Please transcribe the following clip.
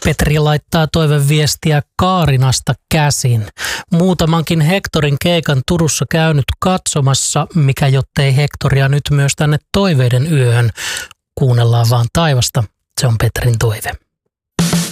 Petri laittaa toiveviestiä Kaarinasta käsin. Muutamankin Hectorin keikan Turussa käynyt katsomassa, mikä jottei Hectoria nyt myös tänne toiveiden yöhön. Kuunnellaan vaan taivasta. Se on Petrin toive.